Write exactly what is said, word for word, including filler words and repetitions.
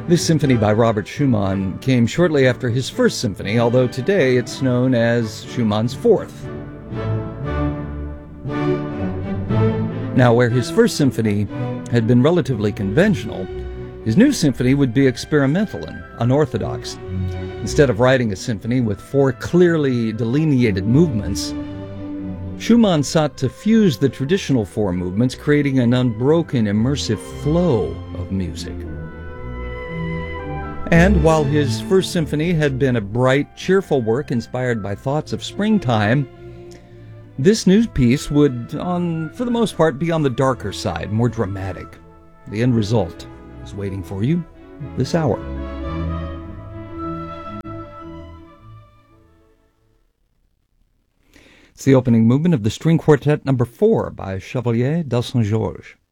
This symphony by Robert Schumann came shortly after his first symphony, although today it's known as Schumann's fourth. Now, where his first symphony had been relatively conventional, his new symphony would be experimental and unorthodox. Instead of writing a symphony with four clearly delineated movements, Schumann sought to fuse the traditional four movements, creating an unbroken, immersive flow of music. And while his first symphony had been a bright, cheerful work inspired by thoughts of springtime, this new piece would, on for the most part, be on the darker side, more dramatic. The end result is waiting for you this hour. It's the opening movement of the String Quartet number four by Chevalier de Saint-Georges.